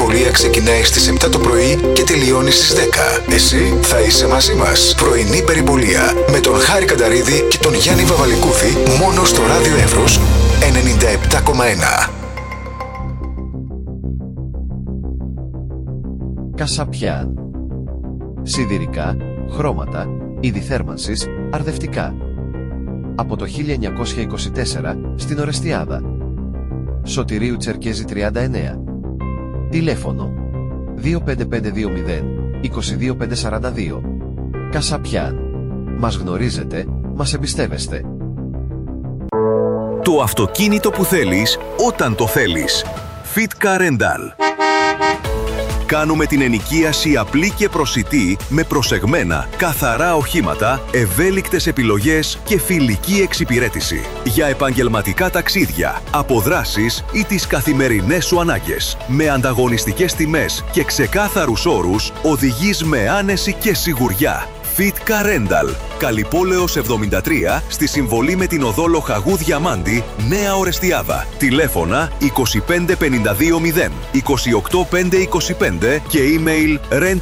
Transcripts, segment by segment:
περιπολία ξεκινάει στις 7 το πρωί και τελειώνει στις 10. Εσύ θα είσαι μαζί μας. Πρωινή περιπολία με τον Χάρη Κανταρίδη και τον Γιάννη Βαβαλικούθη μόνο στο Ράδιο Εύρος 97,1. Κασαπιάν. Σιδηρικά, χρώματα, είδη θέρμανσης, αρδευτικά. Από το 1924 στην Ορεστιάδα. Σωτηρίου Τσερκέζη 39. Τηλέφωνο 25520 22542. Κασαπιάν. Μας γνωρίζετε, μας εμπιστεύεστε. Το αυτοκίνητο που θέλεις όταν το θέλεις. Fitka Rental. Κάνουμε την ενοικίαση απλή και προσιτή με προσεγμένα, καθαρά οχήματα, ευέλικτες επιλογές και φιλική εξυπηρέτηση. Για επαγγελματικά ταξίδια, αποδράσεις ή τις καθημερινές σου ανάγκες. Με ανταγωνιστικές τιμές και ξεκάθαρους όρους, οδηγείς με άνεση και σιγουριά. Fitka Rental. Καλυπόλεως 73 στη συμβολή με την οδό Λοχαγού Διαμάντη, Νέα Ορεστιάδα. Τηλέφωνα 25520 28525 και email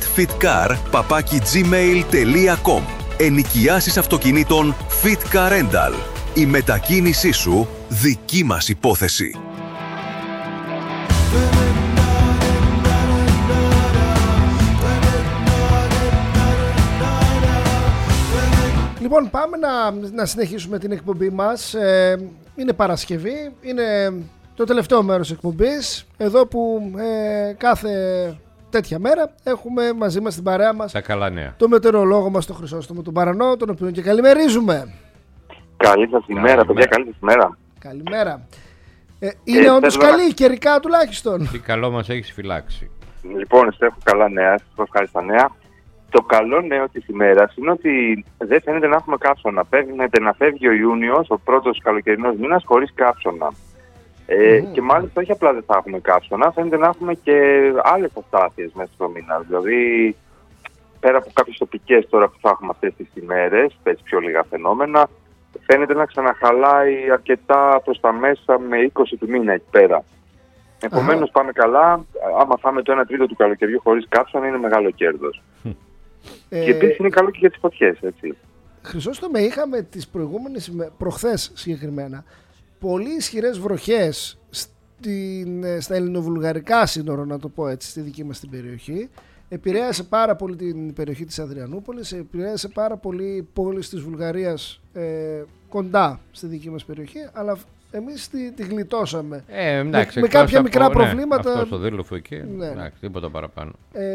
rentfitcar@gmail.com. Ενοικιάσεις αυτοκινήτων Fitka Rental. Η μετακίνησή σου δική μας υπόθεση. Λοιπόν, πάμε να συνεχίσουμε την εκπομπή μας. Είναι Παρασκευή, είναι το τελευταίο μέρος εκπομπής. Εδώ που κάθε τέτοια μέρα έχουμε μαζί μας στην παρέα μας τα καλά νέα. Το μετεωρολόγο μας, τον Χρυσόστομο τον Παρανό, τον οποίο και καλημερίζουμε. Καλή σας ημέρα, παιδιά, καλή σας ημέρα. Καλημέρα. Είναι όντως καλή, καιρικά τουλάχιστον. Τι καλό μας έχεις φυλάξει. Λοιπόν, έχω καλά νέα, σας ευχαριστώ νέα. Το καλό νέο της ημέρας είναι ότι δεν φαίνεται να έχουμε κάψωνα. Φαίνεται να φεύγει ο Ιούνιος, ο πρώτος καλοκαιρινός μήνας, χωρίς κάψωνα. Και μάλιστα όχι απλά δεν θα έχουμε κάψωνα, φαίνεται να έχουμε και άλλες αστάθειες μέσα στο μήνα. Δηλαδή, πέρα από κάποιες τοπικές τώρα που θα έχουμε αυτές τις ημέρες, έτσι πιο λίγα φαινόμενα, φαίνεται να ξαναχαλάει αρκετά προς τα μέσα με 20 του μήνα εκεί πέρα. Επομένως πάμε καλά. Άμα φάμε το 1 τρίτο του καλοκαιριού χωρίς κάψωνα, είναι μεγάλο κέρδος. Και επίσης είναι καλό και για τις φωτιές, έτσι. Χρυσόστομε, είχαμε τις προηγούμενες προχθές συγκεκριμένα πολύ ισχυρές βροχές στα ελληνοβουλγαρικά σύνορα, να το πω έτσι, στη δική μας την περιοχή. Επηρέασε πάρα πολύ την περιοχή της Αδριανούπολης, επηρέασε πάρα πολύ πόλεις της Βουλγαρίας κοντά στη δική μας περιοχή, αλλά εμείς τη γλιτώσαμε. Με κάποια μικρά προβλήματα. Αυτό το δήλωφο εκεί, τίποτα παραπάνω.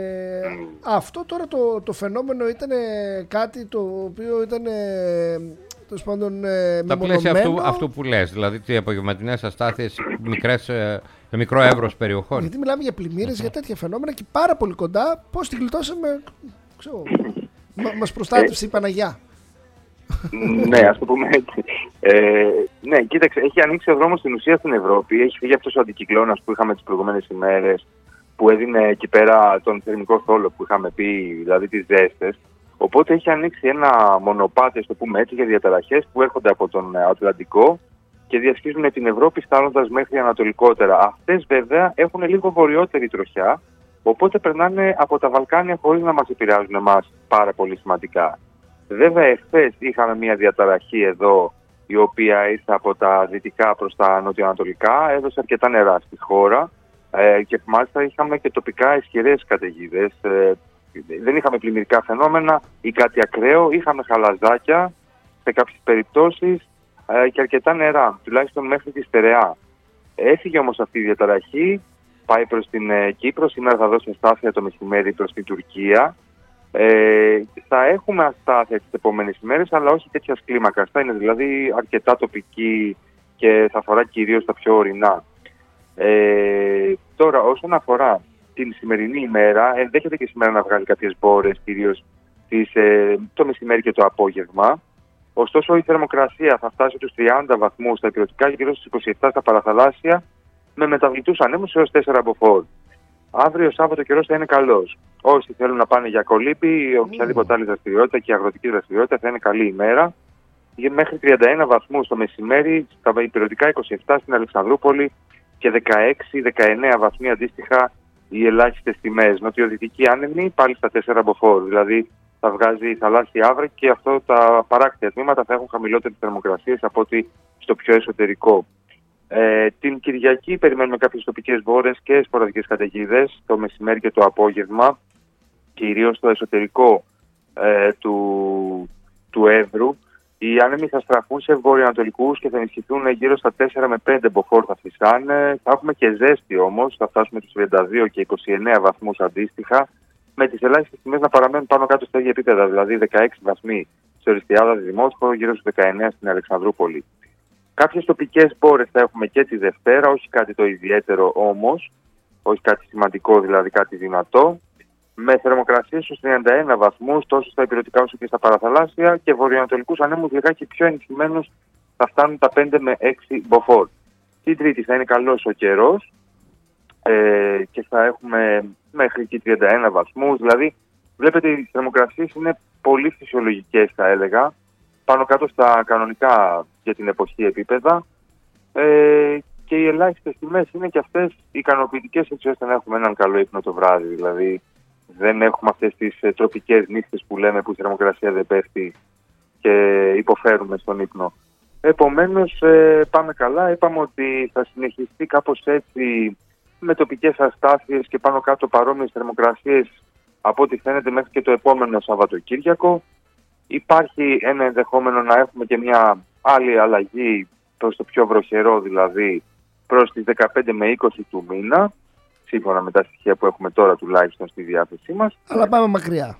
Αυτό τώρα το φαινόμενο ήταν κάτι το οποίο ήταν τέλος πάντων τα πλαίσια αυτού που λες, δηλαδή οι απογευματινές αστάθειες σε μικρό εύρος περιοχών. Γιατί μιλάμε για πλημμύρες, για τέτοια φαινόμενα και πάρα πολύ κοντά. Πώς τη γλιτώσαμε, ξέρω, μας προστάτευσε η Παναγιά. Ναι, ας το πούμε έτσι. Ναι, κοίταξε, έχει ανοίξει ο δρόμος στην ουσία στην Ευρώπη. Έχει φύγει αυτός ο αντικυκλώνας που είχαμε τις προηγούμενες ημέρες, που έδινε εκεί πέρα τον θερμικό θόλο που είχαμε πει, δηλαδή τις ζέστες. Οπότε έχει ανοίξει ένα μονοπάτι, ας το πούμε έτσι, για διαταραχές που έρχονται από τον Ατλαντικό και διασχίζουν την Ευρώπη στάλοντας μέχρι ανατολικότερα. Αυτές βέβαια έχουν λίγο βορειότερη τροχιά, οπότε περνάνε από τα Βαλκάνια χωρίς να μας επηρεάζουν εμάς πάρα πολύ σημαντικά. Βέβαια, εχθές είχαμε μια διαταραχή εδώ, η οποία ήρθε από τα δυτικά προς τα νοτιοανατολικά, έδωσε αρκετά νερά στη χώρα και μάλιστα είχαμε και τοπικά ισχυρές καταιγίδες. Δεν είχαμε πλημμυρικά φαινόμενα ή κάτι ακραίο, είχαμε χαλαζάκια σε κάποιες περιπτώσεις και αρκετά νερά, τουλάχιστον μέχρι τη Στερεά. Έφυγε όμως αυτή η διαταραχή, πάει προς την Κύπρο, σήμερα θα δώσει αστάθεια το μεσημέρι προς την Τουρκία. Θα έχουμε αστάθεια τις επόμενες ημέρες, αλλά όχι τέτοια κλίμακα. Θα είναι δηλαδή αρκετά τοπική και θα αφορά κυρίως τα πιο ορεινά. Τώρα, όσον αφορά την σημερινή ημέρα, ενδέχεται και σήμερα να βγάλει κάποιες μπόρες, κυρίως το μεσημέρι και το απόγευμα. Ωστόσο, η θερμοκρασία θα φτάσει στους 30 βαθμούς στα υπηρετικά και γύρω στους 27 στα παραθαλάσσια, με μεταβλητούς ανέμους έως 4 από φόρ. Αύριο Σάββατο καιρός θα είναι καλός. Όσοι θέλουν να πάνε για κολύμπη ή οποιαδήποτε άλλη δραστηριότητα και αγροτική δραστηριότητα θα είναι καλή ημέρα. Μέχρι 31 βαθμούς το μεσημέρι, στα υπηρετικά 27 στην Αλεξανδρούπολη και 16-19 βαθμοί αντίστοιχα οι ελάχιστες τιμές. Νοτιοδυτική άνεμη πάλι στα 4 μποφόρ. Δηλαδή θα βγάζει θαλάσσια άβρα και αυτό τα παράκτια τμήματα θα έχουν χαμηλότερες θερμοκρασίες από ότι στο πιο εσωτερικό. Την Κυριακή περιμένουμε κάποιες τοπικές βόρειες και σποραδικές καταιγίδες το μεσημέρι και το απόγευμα, κυρίως στο εσωτερικό του Εύρου. Οι άνεμοι θα στραφούν σε βορειοανατολικούς και θα ενισχυθούν γύρω στα 4 με 5 μποφόρ θα φυσάνε. Θα έχουμε και ζέστη όμως, θα φτάσουμε τους 32 και 29 βαθμούς αντίστοιχα, με τις ελάχιστες τιμές να παραμένουν πάνω κάτω στα ίδια επίπεδα, δηλαδή 16 βαθμοί στο Οριστιάδα Δημόσχο, γύρω στους 19 στην Αλεξανδρούπολη. Κάποιες τοπικές μπόρες θα έχουμε και τη Δευτέρα, όχι κάτι το ιδιαίτερο όμως, όχι κάτι σημαντικό, δηλαδή κάτι δυνατό, με θερμοκρασίες στους 31 βαθμούς, τόσο στα υπηρετικά όσο και στα παραθαλάσσια, και βορειοανατολικούς ανέμους λιγάκι πιο ενισχυμένους θα φτάνουν τα 5 με 6 μποφόρ. Την Τρίτη θα είναι καλός ο καιρός και θα έχουμε μέχρι και 31 βαθμούς, δηλαδή βλέπετε οι θερμοκρασίες είναι πολύ φυσιολογικές θα έλεγα, πάνω κάτω στα κανονικά για την εποχή επίπεδα, και οι ελάχιστες τιμές είναι και αυτές ικανοποιητικές έτσι ώστε να έχουμε έναν καλό ύπνο το βράδυ. Δηλαδή δεν έχουμε αυτές τις τροπικές νύχτες που λέμε που η θερμοκρασία δεν πέφτει και υποφέρουμε στον ύπνο. Επομένως πάμε καλά. Είπαμε ότι θα συνεχιστεί κάπως έτσι με τοπικές αστάθειες και πάνω κάτω παρόμοιες θερμοκρασίες από ό,τι φαίνεται μέχρι και το επόμενο Σαββατοκύριακο. Υπάρχει ένα ενδεχόμενο να έχουμε και μια άλλη αλλαγή προς το πιο βροχερό, δηλαδή προς τις 15 με 20 του μήνα, σύμφωνα με τα στοιχεία που έχουμε τώρα τουλάχιστον στη διάθεσή μας. Αλλά πάμε μακριά.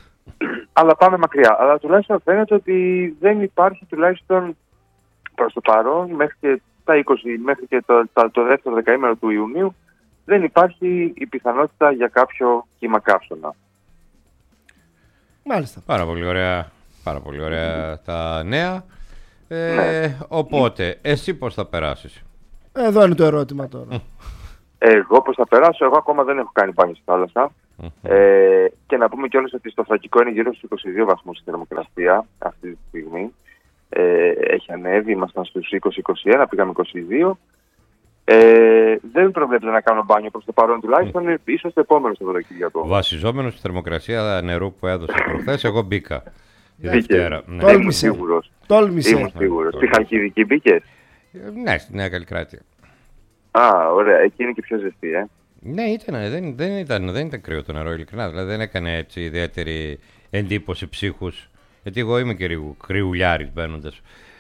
Αλλά τουλάχιστον φαίνεται ότι δεν υπάρχει, τουλάχιστον προς το παρόν, μέχρι και τα 20, μέχρι και το δεύτερο δεκαήμερο του Ιουνίου, δεν υπάρχει η πιθανότητα για κάποιο κύμα καύσωνα. Μάλιστα. Πάρα πολύ ωραία τα νέα. Οπότε, εσύ πώς θα περάσεις? Εδώ είναι το ερώτημα τώρα. Εγώ πώς θα περάσω? Εγώ ακόμα δεν έχω κάνει μπάνιο στη θάλασσα. Και να πούμε κιόλας ότι στο Θρακικό είναι γύρω στους 22 βαθμούς η θερμοκρασία αυτή τη στιγμή. Έχει ανέβει, ήμασταν στους 20-21, πήγαμε 22. Δεν προβλέπεται να κάνω μπάνιο προς το παρόν τουλάχιστον, ίσως το επόμενο Σαββατοκύριακο. Βασιζόμενο στη θερμοκρασία νερού που έδωσε προχθές, εγώ μπήκα. Τόλμησε. Ήμουν σίγουρος. Στη Χαλκιδική μπήκες? Ναι, στη Νέα Καλλικράτεια. Ωραία. Εκεί είναι και πιο ζεστή, Ναι, δεν ήταν κρύο το νερό, ειλικρινά. Δηλαδή δεν έκανε έτσι ιδιαίτερη εντύπωση ψύχους. Γιατί εγώ είμαι και κρυουλιάρης μπαίνοντας.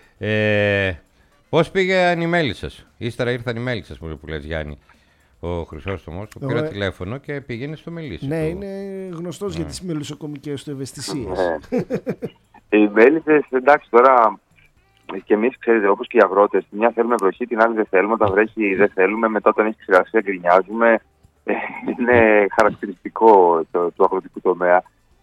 Πώς πήγαν οι μέλισσες? Ύστερα ήρθαν οι μέλισσες που λες, Γιάννη. Ο Χρυσόστομος του πήρα τηλέφωνο και πήγαινε στο μελίσι. Ναι, είναι γνωστός για τις μελισσοκομικές του ευαισθησίες. Οι μέλισσες, εντάξει, τώρα και εμείς, ξέρετε, όπως και οι αγρότες, τη μια θέλουμε βροχή, την άλλη δεν θέλουμε. Όταν βρέχει δεν θέλουμε, μετά όταν έχει ξηρασία γκρινιάζουμε. Είναι χαρακτηριστικό του αγροτικού τομέα.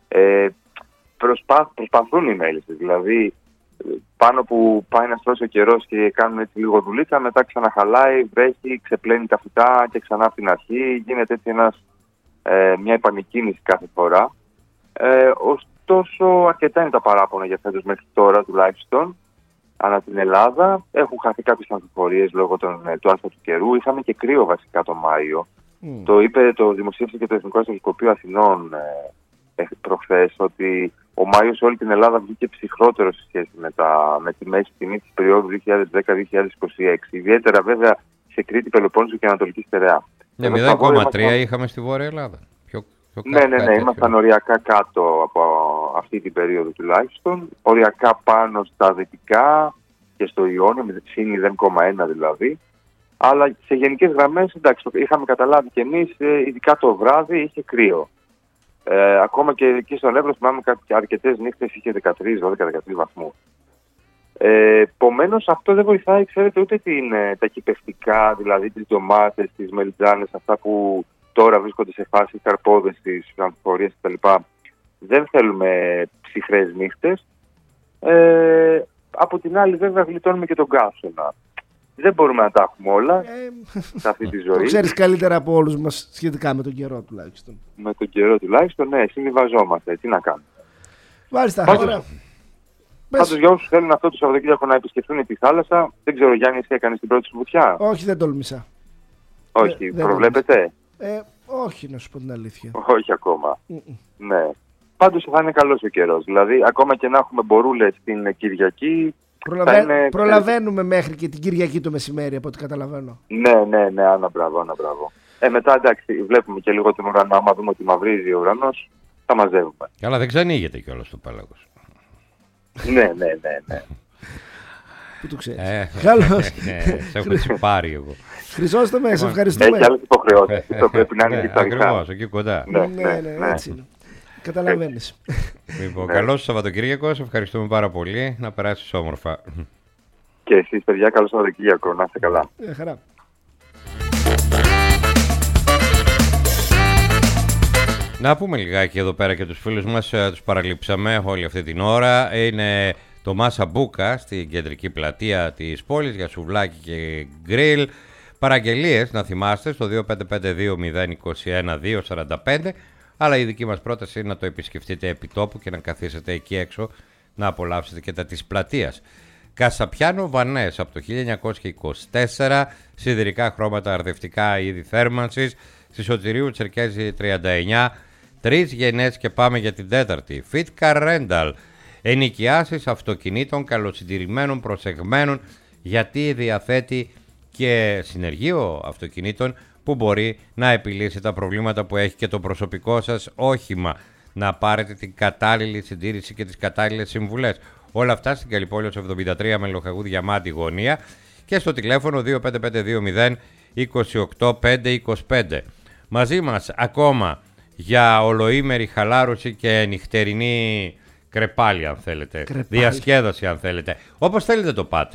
Προσπαθούν οι μέλισσες, δηλαδή πάνω που πάει να στρώσει ο καιρός και κάνουν έτσι λίγο δουλίτσα, μετά ξαναχαλάει, βρέχει, ξεπλένει τα φυτά και ξανά από την αρχή. Γίνεται έτσι μια επανεκκίνηση κάθε φορά. Ωστόσο, αρκετά είναι τα παράπονα για φέτος μέχρι τώρα τουλάχιστον ανά την Ελλάδα. Έχουν χαθεί κάποιες ανθοφορίες λόγω του άστατου καιρού. Είχαμε και κρύο βασικά τον Μάιο. Το δημοσίευσε και το Εθνικό Αστροσκοπείο Αθηνών προχθές, ότι ο Μάιος σε όλη την Ελλάδα βγήκε ψυχρότερο σε σχέση με τη μέση τιμή της περίοδου 2010-2026. Ιδιαίτερα βέβαια σε Κρήτη, Πελοπόννησο και Ανατολική Στερεά. 0,3 είχαμε στη Βόρεια Ελλάδα. Ναι, ήμασταν οριακά κάτω από αυτή την περίοδο τουλάχιστον. Οριακά πάνω στα δυτικά και στο Ιόνιο, με συν 0,1 δηλαδή. Αλλά σε γενικές γραμμές, εντάξει, είχαμε καταλάβει κι εμείς, ειδικά το βράδυ είχε κρύο. Ακόμα και εκεί στον Εύρο, θυμάμαι αρκετές νύχτες είχε 13-12-13 βαθμούς. Επομένως, αυτό δεν βοηθάει, ξέρετε, ούτε τα κυπευτικά, δηλαδή τις ντομάτες, τις μελιτζάνες, αυτά που τώρα βρίσκονται σε φάση καρπόδες, τις ανθοφορίες κτλ. Δεν θέλουμε ψυχρές νύχτες. Από την άλλη, βέβαια, γλιτώνουμε και τον καύσωνα. Δεν μπορούμε να τα έχουμε όλα σε αυτή τη ζωή. Το ξέρεις καλύτερα από όλους μας σχετικά με τον καιρό τουλάχιστον. Με τον καιρό τουλάχιστον, ναι, συμβιβαζόμαστε. Τι να κάνουμε. Μάλιστα. Πάντως για όσους θέλουν αυτό το Σαββατοκύριακο να επισκεφθούν τη θάλασσα, δεν ξέρω, Γιάννη, εσύ έκανες την πρώτη σου βουτιά? Όχι, δεν τολμήσα. Όχι, προβλέπετε? Όχι, να σου πω την αλήθεια. Όχι ακόμα. Ναι. Πάντως θα είναι καλός ο καιρός. Δηλαδή, ακόμα και να έχουμε μπορούλες την Κυριακή. Προλαβαίνουμε μέχρι και την Κυριακή το μεσημέρι, από ό,τι καταλαβαίνω. Ναι, άνα μπράβο. Μετά εντάξει, βλέπουμε και λίγο τον ουρανό. Άμα δούμε ότι μαυρίζει ο ουρανός, θα μαζεύουμε. Καλά, δεν ξανοίγεται κιόλας το πέλαγος. Ναι. Πού το ξέρεις. Καλώς. Σε έχω τσιπάρει εγώ. Χρυσόστομε, σε ευχαριστούμε. Έχει άλλες υποχρεώσεις. Το πρέπει να είναι και στα Ακριβώς, εκεί κοντά. Ναι, έτσι είναι. Καταλαβαίνεις. Λοιπόν, καλό Σαββατοκύριακο. Σε ευχαριστούμε πάρα πολύ. Να περάσεις όμορφα. Και εσείς, παιδιά, καλό Σαββατοκύριακο. Να είστε καλά. Χαρά. Να πούμε λιγάκι εδώ πέρα και τους φίλους μας, τους παραλείψαμε όλη αυτή την ώρα. Είναι το Μάσα Μπούκα στην κεντρική πλατεία της πόλης για σουβλάκι και γκριλ. Παραγγελίες, να θυμάστε, στο 2552-021-245. Αλλά η δική μας πρόταση είναι να το επισκεφτείτε επί τόπου και να καθίσετε εκεί έξω να απολαύσετε και τα της πλατείας. Κασαπιάνο Βανές από το 1924, σιδηρικά χρώματα, αρδευτικά είδη θέρμανσης, στη Σωτηρίου Τσερκέζη 39, 3 γενιές και πάμε για την 4η. Fit Car Rental, ενοικιάσεις αυτοκινήτων καλοσυντηρημένων, προσεγμένων, γιατί διαθέτει και συνεργείο αυτοκινήτων που μπορεί να επιλύσει τα προβλήματα που έχει και το προσωπικό σας όχημα. Να πάρετε την κατάλληλη συντήρηση και τις κατάλληλες συμβουλές. Όλα αυτά στην Καλυπόλεως 73 με Λοχαγού Διαμάντη γωνία και στο τηλέφωνο 25520 Μαζί μας ακόμα για ολοήμερη χαλάρωση και νυχτερινή κρεπάλη, αν θέλετε. Διασκέδαση, αν θέλετε. Όπως θέλετε το πάτε.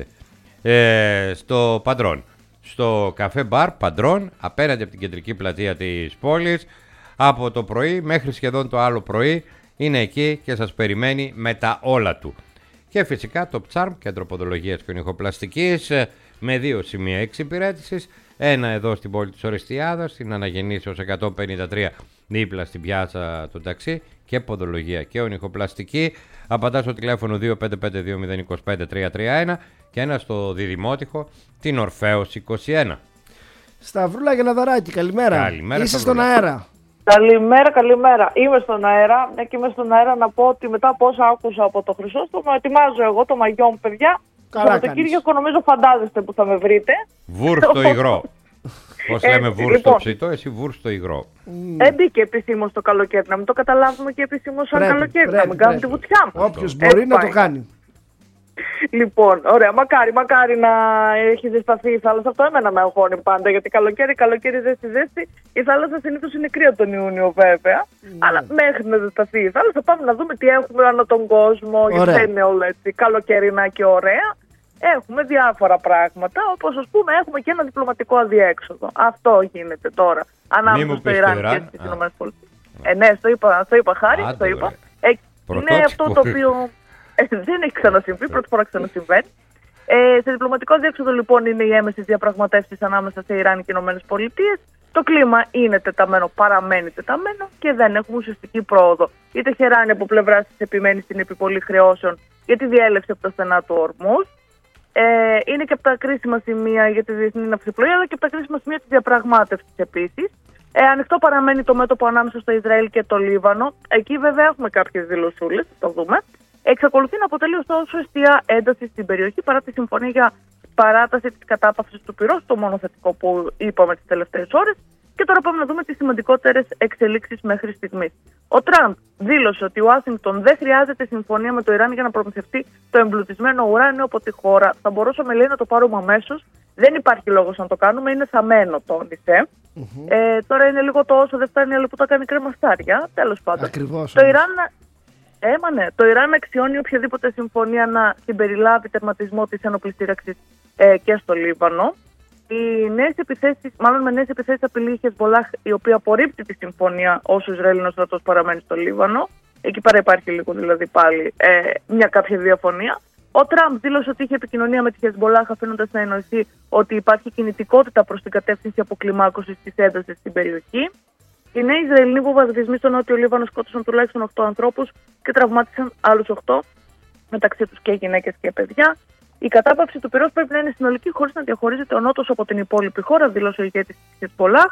Στο Παντρόν. Στο καφέ μπαρ Παντρόν, απέναντι από την κεντρική πλατεία της πόλης, από το πρωί μέχρι σχεδόν το άλλο πρωί, είναι εκεί και σας περιμένει με τα όλα του. Και φυσικά το Charm, κέντρο ποδολογίας και ονυχοπλαστικής, με 2 σημεία εξυπηρέτησης, ένα εδώ στην πόλη της Ορεστιάδας, στην Αναγεννήσεως 153, δίπλα στην πιάτσα του ταξί, και ποδολογία και ονυχοπλαστική. Απαντά στο τηλέφωνο 2552-025-331 και ένα στο Διδημότυχο, την Ορφέως 21. Σταυρούλα Γελαδαράκη, καλημέρα. Καλημέρα. Είσαι στον αέρα. Καλημέρα. Είμαι στον αέρα. Και είμαι στον αέρα να πω ότι μετά από όσα άκουσα από το Χρυσόστομο, ετοιμάζω εγώ το μαγιό μου, παιδιά. Το Σαββατοκύριακο νομίζω φαντάζεστε που θα με βρείτε. Βούρ στο υγρό. Πώς λέμε βούρ στο ψητό, εσύ βούρ στο υγρό. Μπήκε επισήμως το καλοκαίρι, να μην το καταλάβουμε και επισήμως σαν καλοκαίρι, να μην κάνουμε τη βουτιά μας. Όποιος μπορεί να το κάνει. Λοιπόν, ωραία, μακάρι να έχει ζεσταθεί η θάλασσα. Αυτό εμένα με αγχώνει πάντα, γιατί καλοκαίρι ζέστη. Η θάλασσα συνήθως είναι κρύα τον Ιούνιο, βέβαια. Αλλά μέχρι να ζεσταθεί η θάλασσα, πάμε να δούμε τι έχουμε ανά τον κόσμο. Γιατί δεν είναι όλα έτσι καλοκαιρινά και ωραία. Έχουμε διάφορα πράγματα, όπως ας πούμε έχουμε και ένα διπλωματικό αδιέξοδο. Αυτό γίνεται τώρα ανάμεσα στο Ιράν και στις ΗΠΑ. Ναι, στο είπα Χάρη, το είπα. Είναι αυτό το οποίο δεν έχει ξανασυμβεί, πρώτη φορά ξανασυμβαίνει. Σε διπλωματικό αδιέξοδο λοιπόν είναι οι έμεσες διαπραγματεύσεις ανάμεσα σε Ιράν και ΗΠΑ. Το κλίμα είναι τεταμένο, παραμένει τεταμένο και δεν έχουμε ουσιαστική πρόοδο. Η Τεχεράνη από πλευράς της επιμένει στην επιβολή χρεώσεων για τη διέλευση από τα στενά του Ορμούζ. Είναι και από τα κρίσιμα σημεία για τη διεθνή ναυσιπλοεία, αλλά και από τα κρίσιμα σημεία της διαπραγμάτευσης επίσης. Ανοιχτό παραμένει το μέτωπο ανάμεσα στο Ισραήλ και το Λίβανο. Εκεί βέβαια έχουμε κάποιες δηλωσούλες, θα το δούμε. Εξακολουθεί να αποτελεί ωστόσο εστία ένταση στην περιοχή παρά τη συμφωνία για παράταση της κατάπαυσης του πυρός, το μόνο θετικό που είπαμε τις τελευταίες ώρες. Και τώρα πάμε να δούμε τις σημαντικότερες εξελίξεις μέχρι στιγμής. Ο Τραμπ δήλωσε ότι η Ουάσιγκτον δεν χρειάζεται συμφωνία με το Ιράν για να προμηθευτεί το εμπλουτισμένο ουράνιο από τη χώρα. Θα μπορούσαμε, λέει, να το πάρουμε αμέσως. Δεν υπάρχει λόγος να το κάνουμε, είναι θαμμένο, τόνισε. Τώρα είναι λίγο το όσο δεν φτάνει άλλο που τα κάνει κρεμαστάρια. Τέλος πάντων. Ακριβώς. Το Ιράν αξιώνει οποιαδήποτε συμφωνία να συμπεριλάβει τερματισμό της ένοπλης σύραξης και στο Λίβανο. Οι νέες επιθέσεις, μάλλον με νέες επιθέσεις απειλεί η Χεσμολάχ, η οποία απορρίπτει τη συμφωνία όσο ο Ισραηλινός στρατός παραμένει στο Λίβανο. Εκεί πέρα υπάρχει λίγο δηλαδή πάλι μια κάποια διαφωνία. Ο Τραμπ δήλωσε ότι είχε επικοινωνία με τη Χεσμολάχ, αφήνοντας να εννοηθεί ότι υπάρχει κινητικότητα προς την κατεύθυνση αποκλιμάκωσης της έντασης στην περιοχή. Οι νέοι Ισραηλινοί βομβαρδισμοί στο νότιο Λίβανο σκότωσαν τουλάχιστον 8 ανθρώπους και τραυμάτισαν άλλους 8, μεταξύ τους και γυναίκες και παιδιά. Η κατάπαυση του πυρός πρέπει να είναι συνολική χωρίς να διαχωρίζεται ο νότος από την υπόλοιπη χώρα, δήλωσε ο ηγέτης της Χεσμολάχ.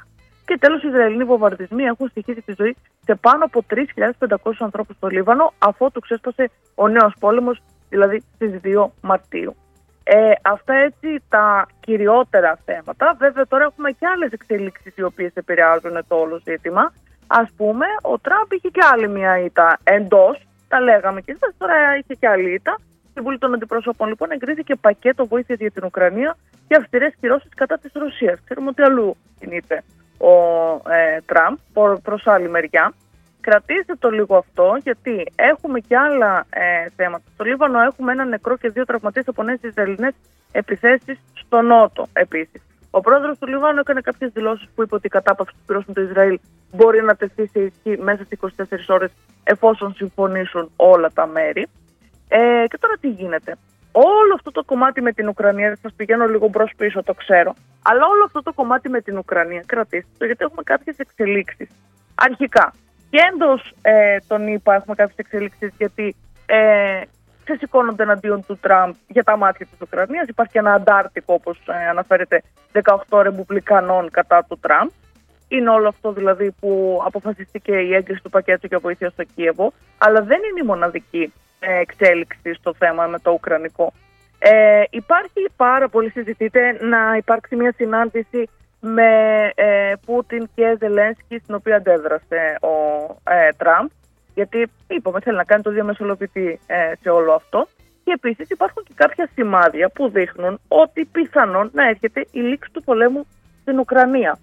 Και τέλος, οι Ισραηλινοί βομβαρδισμοί έχουν στοιχήσει τη ζωή σε πάνω από 3.500 ανθρώπους στο Λίβανο, αφότου ξέσπασε ο νέος πόλεμος, δηλαδή στις 2 Μαρτίου. Αυτά έτσι τα κυριότερα θέματα. Βέβαια, τώρα έχουμε και άλλες εξελίξεις οι οποίες επηρεάζουν το όλο ζήτημα. Ας πούμε, ο Τραμπ είχε και άλλη μια ήττα εντός, τα λέγαμε και εσείς, τώρα είχε και άλλη ήττα. Στη Βουλή των Αντιπροσώπων, λοιπόν, εγκρίθηκε πακέτο βοήθειας για την Ουκρανία και αυστηρές κυρώσεις κατά της Ρωσίας. Ξέρουμε ότι αλλού κινείται ο Τραμπ προς άλλη μεριά. Κρατήστε το λίγο αυτό, γιατί έχουμε και άλλα θέματα. Στο Λίβανο έχουμε ένα νεκρό και 2 τραυματίες από νέες Ισραηλινές επιθέσεις στο Νότο επίσης. Ο πρόεδρος του Λίβανου έκανε κάποιες δηλώσεις που είπε ότι η κατάπαυση του πυρός με το Ισραήλ μπορεί να τεθεί σε ισχύ μέσα στις 24 ώρες εφόσον συμφωνήσουν όλα τα μέρη. Και τώρα τι γίνεται. Όλο αυτό το κομμάτι με την Ουκρανία, θα σας πηγαίνω λίγο μπρος πίσω, το ξέρω, αλλά όλο αυτό το κομμάτι με την Ουκρανία, κρατήστε το, γιατί έχουμε κάποιες εξελίξεις. Αρχικά, και εντός των ΗΠΑ έχουμε κάποιες εξελίξεις, γιατί ξεσηκώνονται εναντίον του Τραμπ για τα μάτια της Ουκρανίας. Υπάρχει ένα αντάρτικο, όπως αναφέρεται, 18 ρεπουμπλικανών κατά του Τραμπ. Είναι όλο αυτό δηλαδή που αποφασιστήκε η έγκριση του πακέτου για βοήθεια στο Κίεβο, αλλά δεν είναι η μοναδική εξέλιξη στο θέμα με το ουκρανικό. Υπάρχει πάρα πολύ, συζητείται να υπάρξει μια συνάντηση με Πούτιν και Ζελένσκι, στην οποία αντέδρασε ο Τραμπ, γιατί είπαμε θέλει να κάνει το διαμεσολαβητή σε όλο αυτό. Και επίσης υπάρχουν και κάποια σημάδια που δείχνουν ότι πιθανόν να έρχεται η λήξη του πολέμου στην Ουκρανία.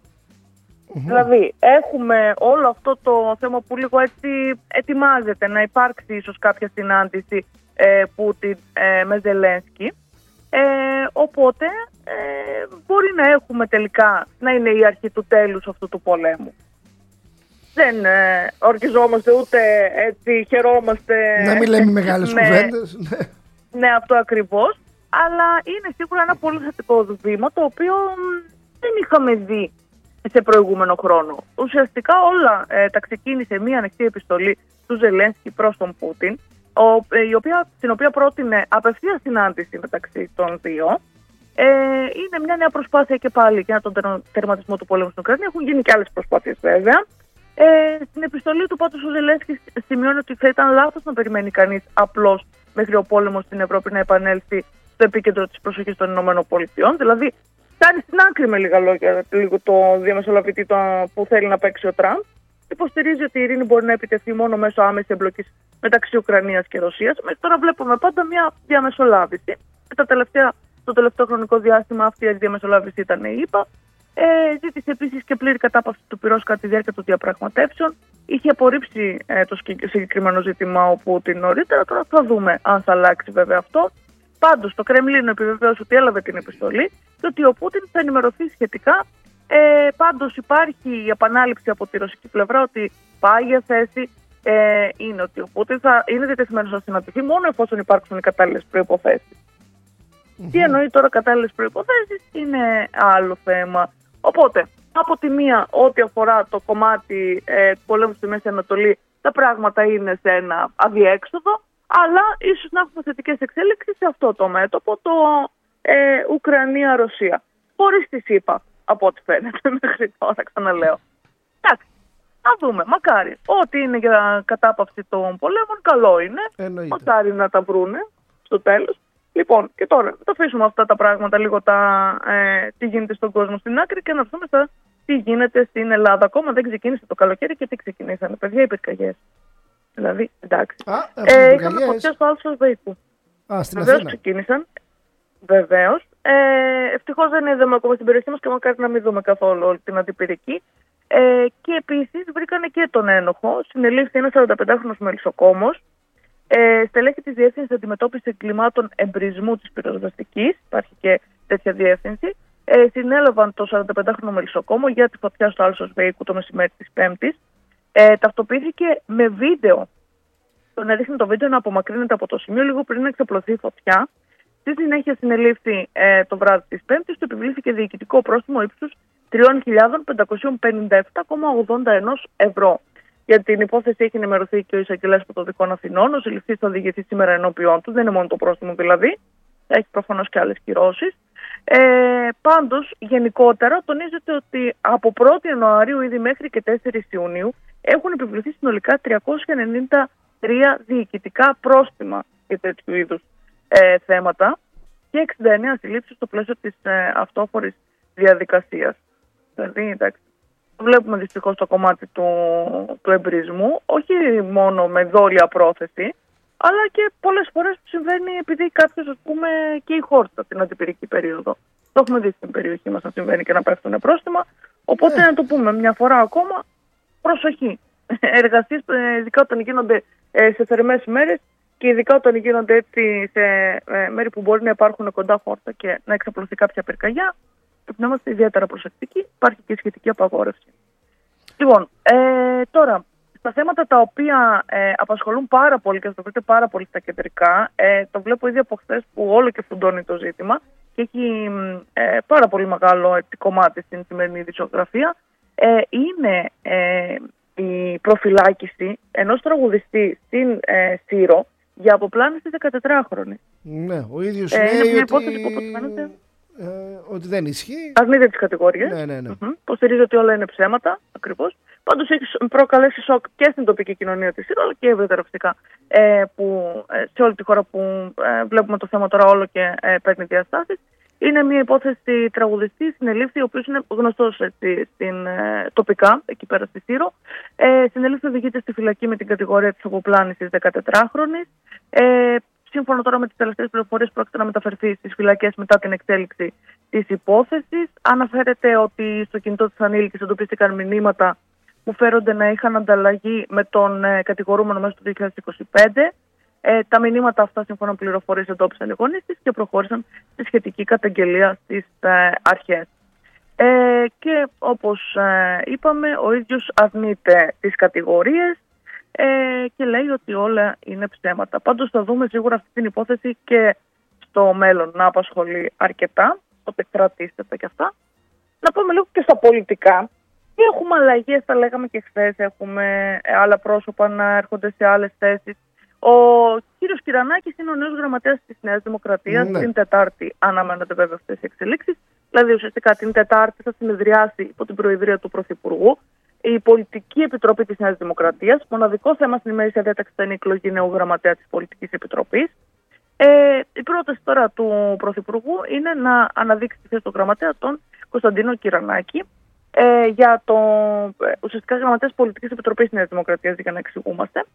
Δηλαδή, έχουμε όλο αυτό το θέμα που λίγο έτσι ετοιμάζεται να υπάρξει ίσως κάποια συνάντηση Πούτιν με Ζελένσκι. Οπότε μπορεί να έχουμε τελικά να είναι η αρχή του τέλους αυτού του πολέμου. Δεν ορκιζόμαστε ούτε έτσι χαιρόμαστε. Να μην λέμε μεγάλες κουβέντες. Ναι, αυτό ακριβώς. Αλλά είναι σίγουρα ένα πολύ θετικό βήμα, το οποίο δεν είχαμε δει σε προηγούμενο χρόνο. Ουσιαστικά όλα τα ξεκίνησε μια ανοιχτή επιστολή του Ζελένσκι προς τον Πούτιν, την οποία πρότεινε απευθείας συνάντηση μεταξύ των δύο. Είναι μια νέα προσπάθεια και πάλι για τον τερματισμό του πολέμου στην Ουκρανία. Έχουν γίνει και άλλες προσπάθειες βέβαια. Στην επιστολή του πάντως ο Ζελένσκι σημειώνει ότι θα ήταν λάθος να περιμένει κανείς απλώς μέχρι ο πόλεμος στην Ευρώπη να επανέλθει στο επίκεντρο της προσοχής των ΗΠΑ. Δηλαδή, κάνει στην άκρη με λίγα λόγια λίγο το διαμεσολαβητή που θέλει να παίξει ο Τραμπ. Υποστηρίζει ότι η ειρήνη μπορεί να επιτευχθεί μόνο μέσω άμεσης εμπλοκής μεταξύ Ουκρανίας και Ρωσίας. Μέχρι τώρα βλέπουμε πάντα μια διαμεσολάβηση. Το τελευταίο χρονικό διάστημα αυτή η διαμεσολάβηση ήταν η ΗΠΑ. Ζήτησε επίσης και πλήρη κατάπαυση του πυρός κατά τη διάρκεια των διαπραγματεύσεων. Είχε απορρίψει το συγκεκριμένο ζήτημα ο Πούτιν νωρίτερα. Τώρα θα δούμε αν θα αλλάξει βέβαια αυτό. Πάντως, το Κρεμλίνο επιβεβαίωσε ότι έλαβε την επιστολή και ότι ο Πούτιν θα ενημερωθεί σχετικά. Πάντως, υπάρχει η επανάληψη από τη ρωσική πλευρά ότι πάει για θέση. Είναι ότι ο Πούτιν θα είναι διατεθειμένος να συναντηθεί μόνο εφόσον υπάρξουν οι κατάλληλες προϋποθέσεις. Τι εννοεί τώρα κατάλληλες προϋποθέσεις είναι άλλο θέμα. Οπότε, από τη μία, ό,τι αφορά το κομμάτι του πολέμου στη Μέση Ανατολή, τα πράγματα είναι σε ένα αδιέξοδο. Αλλά ίσως να έχουμε θετικές εξέλιξεις σε αυτό το μέτωπο, το Ουκρανία-Ρωσία. Χωρίς τη ΣΥΠΑ, από ό,τι φαίνεται μέχρι τώρα, ξαναλέω. Εντάξει, να δούμε. Μακάρι. Ό,τι είναι για κατάπαυση των πολέμων, καλό είναι. Μακάρι να τα βρούνε στο τέλος. Λοιπόν, και τώρα, θα αφήσουμε αυτά τα πράγματα λίγο τι γίνεται στον κόσμο στην άκρη και να δούμε τι γίνεται στην Ελλάδα. Ακόμα δεν ξεκίνησε το καλοκαίρι και τι ξεκινήσανε. Παιδιά, οι πυρκαγιές. Δηλαδή, εντάξει. Είχαμε φωτιά στο Άλσος Βέικου. Βεβαίως ξεκίνησαν. Βεβαίως. Ευτυχώς δεν είδαμε ακόμα στην περιοχή μας και μακάρι να μην δούμε καθόλου όλη την αντιπυρική. Και επίσης βρήκανε και τον ένοχο. Συνελήφθη ένας 45χρονος μελισσοκόμος. Στελέχη της Διεύθυνσης Αντιμετώπισης Εγκλημάτων Εμπρισμού της Πυροσβεστικής. Υπάρχει και τέτοια διεύθυνση. Συνέλαβαν το 45χρονο μελισσοκόμο για τη φωτιά στο Άλσος Βέικου το μεσημέρι της Πέμπτης. Ταυτοποιήθηκε με βίντεο. Τον έδειχνε το βίντεο να απομακρύνεται από το σημείο λίγο πριν να εξαπλωθεί η φωτιά. Στη συνέχεια συνελήφθη το βράδυ της Πέμπτης, του επιβλήθηκε διοικητικό πρόστιμο ύψους 3.557,81 ευρώ. Για την υπόθεση έχει ενημερωθεί και ο εισαγγελέας πρωτοδικών Αθηνών. Ο συλληφθής θα οδηγηθεί σήμερα ενώπιον του, δεν είναι μόνο το πρόστιμο δηλαδή. έχει προφανώς και άλλες κυρώσεις. Πάντως, γενικότερα τονίζεται ότι από 1η Ιανουαρίου ήδη μέχρι και 4 Ιουνίου έχουν επιβληθεί συνολικά 393 διοικητικά πρόστιμα για τέτοιου είδους θέματα και 69 συλλήψεις στο πλαίσιο της αυτόφορης διαδικασίας. Δηλαδή, εντάξει, βλέπουμε δυστυχώς το κομμάτι του εμπρισμού, όχι μόνο με δόλια πρόθεση, αλλά και πολλές φορές που συμβαίνει επειδή κάποιος, ας πούμε, και η χόρτα την αντιπυρική περίοδο. Το έχουμε δει στην περιοχή μας να συμβαίνει και να πέφτουν πρόστιμα. Οπότε να το πούμε μια φορά ακόμα, προσοχή. Εργασίες, ειδικά όταν γίνονται σε θερμές μέρες και ειδικά όταν γίνονται έτσι σε μέρη που μπορεί να υπάρχουν κοντά χόρτα και να εξαπλωθεί κάποια πυρκαγιά, πρέπει να είμαστε ιδιαίτερα προσεκτικοί. Υπάρχει και σχετική απαγόρευση. Λοιπόν, τώρα, στα θέματα τα οποία απασχολούν πάρα πολύ και θα το βρείτε πάρα πολύ στα κεντρικά, το βλέπω ήδη από χθες που όλο και φουντώνει το ζήτημα και έχει πάρα πολύ μεγάλο κομμάτι στην σημερινή ειδησιογραφία, είναι η προφυλάκηση ενός τραγουδιστή στην Σύρο για αποπλάνηση 14χρονη. Ναι, ο ίδιος είναι λέει μια υπόθεση που φαίνεται ότι δεν ισχύει. Αρνείται τις κατηγορίες. Ναι. Υποστηρίζει ότι όλα είναι ψέματα, ακριβώς. Πάντως έχει προκαλέσει σοκ και στην τοπική κοινωνία της Σύρο, αλλά και ευρύτερα φυσικά σε όλη τη χώρα που βλέπουμε το θέμα τώρα όλο και παίρνει διαστάσεις. Είναι μια υπόθεση τραγουδιστή, συνελήφθη, ο οποίος είναι γνωστός τοπικά, εκεί πέρα στη Σύρο. Συνελήφθη, οδηγείται στη φυλακή με την κατηγορία της αποπλάνησης 14χρονης. Σύμφωνα τώρα με τις τελευταίες πληροφορίες, πρόκειται να μεταφερθεί στις φυλακές μετά την εξέλιξη της υπόθεσης. Αναφέρεται ότι στο κινητό της ανήλικης εντοπίστηκαν μηνύματα που φέρονται να είχαν ανταλλαγή με τον κατηγορούμενο μέσα στο 2025. Τα μηνύματα αυτά, σύμφωνα με πληροφορίες, εντόπισαν οι γονείς της και προχώρησαν στη σχετική καταγγελία στις αρχές. Και όπως είπαμε, ο ίδιος αρνείται τις κατηγορίες και λέει ότι όλα είναι ψέματα. Πάντως θα δούμε σίγουρα αυτή την υπόθεση και στο μέλλον να απασχολεί αρκετά, οπότε κρατήστε τα κι αυτά. Να πούμε λίγο και στα πολιτικά. Έχουμε αλλαγές, τα λέγαμε και χθες, έχουμε άλλα πρόσωπα να έρχονται σε άλλες θέσεις. Ο κύριος Κυρανάκης είναι ο νέος γραμματέας της Νέας Δημοκρατίας. Ναι. Την Τετάρτη αναμένονται βέβαια αυτές οι εξελίξεις. Δηλαδή, ουσιαστικά την Τετάρτη θα συνεδριάσει υπό την προεδρία του Πρωθυπουργού η Πολιτική Επιτροπή της Νέας Δημοκρατίας. Μοναδικό θέμα στην ημερήσια διάταξη θα είναι η εκλογή νέου γραμματέα της Πολιτικής Επιτροπής. Η πρόταση τώρα του Πρωθυπουργού είναι να αναδείξει τη θέση του γραμματέα τον Κωνσταντίνο Κυρανάκη για το ουσιαστικά γραμματέας Πολιτικής Επιτροπής της Νέας Δημοκρατίας, για να εξηγούμαστε.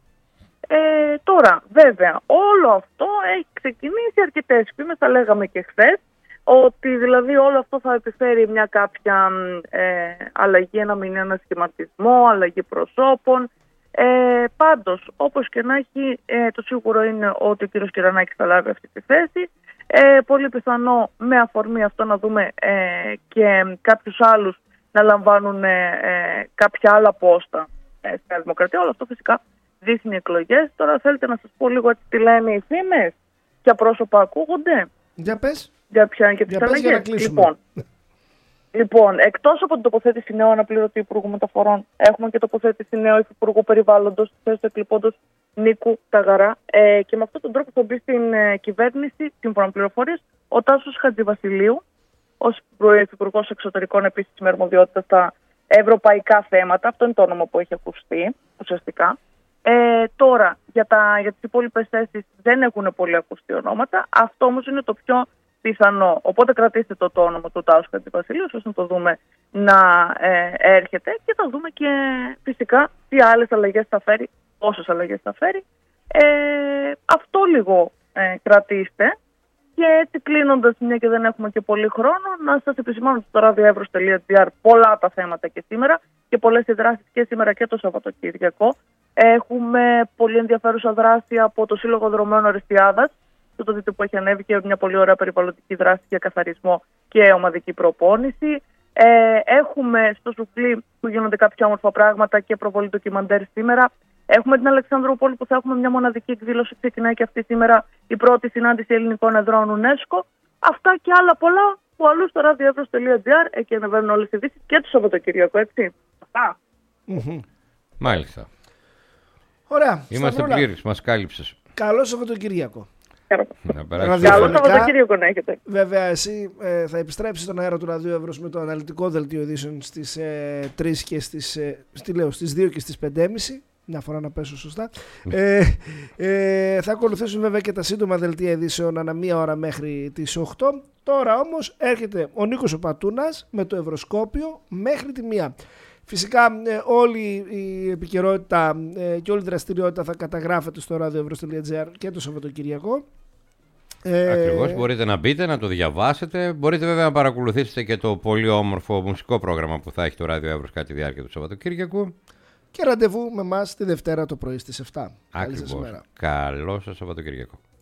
Τώρα, βέβαια, όλο αυτό έχει ξεκινήσει αρκετές φήμες, τα λέγαμε και χθες, ότι δηλαδή όλο αυτό θα επιφέρει μια κάποια αλλαγή, ένα μηνύα, ένα σχηματισμό, αλλαγή προσώπων. Πάντως, όπως και να έχει, το σίγουρο είναι ότι ο κύριος Κυρανάκης θα λάβει αυτή τη θέση. Πολύ πιθανό με αφορμή αυτό να δούμε και κάποιους άλλους να λαμβάνουν κάποια άλλα πόστα στην Δημοκρατία. Όλο αυτό φυσικά δείχνει εκλογές. Τώρα θέλετε να σας πω λίγο τι λένε οι φήμες, ποια πρόσωπα ακούγονται. Για πες. Για τις αλλαγές. Λοιπόν, εκτός από την τοποθέτηση νέου αναπληρωτή Υπουργού Μεταφορών, έχουμε και τοποθέτηση νέου Υφυπουργού Περιβάλλοντος, θέση του εκλειπώντος Νίκου Ταγαρά. Και με αυτόν τον τρόπο θα μπει στην κυβέρνηση, σύμφωνα με πληροφορίες, ο Τάσος Χατζηβασιλείου, ως Υφυπουργός Εξωτερικών, επίσης με αρμοδιότητα στα ευρωπαϊκά θέματα. Αυτό είναι το όνομα που έχει ακουστεί ουσιαστικά. Τώρα, για τις υπόλοιπες θέσεις δεν έχουν πολύ ακουστεί ονόματα. Αυτό όμως είναι το πιο πιθανό. Οπότε κρατήστε το όνομα του Τάσου Χατζηβασιλείου, ώστε να το δούμε να έρχεται και θα δούμε και φυσικά τι άλλες αλλαγές θα φέρει, πόσες αλλαγές θα φέρει. Αυτό λίγο κρατήστε. Και έτσι κλείνοντας, μια και δεν έχουμε και πολύ χρόνο, να σας επισημάνω στο radioevros.gr πολλά τα θέματα και σήμερα και πολλές οι δράσεις και σήμερα και το Σαββατοκύριακο. Έχουμε πολύ ενδιαφέρουσα δράση από το Σύλλογο Δρομέων Οριστιάδας. Το δείτε που έχει ανέβει και μια πολύ ωραία περιβαλλοντική δράση για καθαρισμό και ομαδική προπόνηση. Έχουμε στο Σουφλί που γίνονται κάποια όμορφα πράγματα και προβολή ντοκιμαντέρ σήμερα. Έχουμε την Αλεξανδρούπολη που θα έχουμε μια μοναδική εκδήλωση. Ξεκινάει και αυτή σήμερα η πρώτη συνάντηση ελληνικών εδρών UNESCO. Αυτά και άλλα πολλά που αλλού στο radioevros.gr, εκεί ανεβαίνουν όλες οι ειδήσεις και το Σαββατοκύριακο, έτσι. Αυτά. Μάλιστα. Ωραία. Είμαστε πλήρεις, μας κάλυψες. Καλό Σαββατοκύριακο. Καλό Σαββατοκύριακο να έχετε. Βέβαια, εσύ θα επιστρέψεις στον αέρα του Ραδιού Εύρος με το αναλυτικό δελτίο ειδήσεων στις 3 και στις 2 και στις 5.30. Μια φορά να πέσω σωστά. Θα ακολουθήσουν βέβαια και τα σύντομα δελτία ειδήσεων ανά μία ώρα μέχρι τις 8. Τώρα όμως έρχεται ο Νίκος ο Πατούνας με το Ευρωσκόπιο μέχρι τη 1. Φυσικά όλη η επικαιρότητα και όλη η δραστηριότητα θα καταγράφεται στο radioevros.gr και το Σαββατοκυριακό. Ακριβώς, μπορείτε να μπείτε, να το διαβάσετε. Μπορείτε βέβαια να παρακολουθήσετε και το πολύ όμορφο μουσικό πρόγραμμα που θα έχει το Ράδιο Εύρος κατά τη διάρκεια του Σαββατοκύριακου. Και ραντεβού με εμάς τη Δευτέρα το πρωί στις 7. Ακριβώς. Καλή σας ημέρα. Καλό σας Σαββατοκύριακο.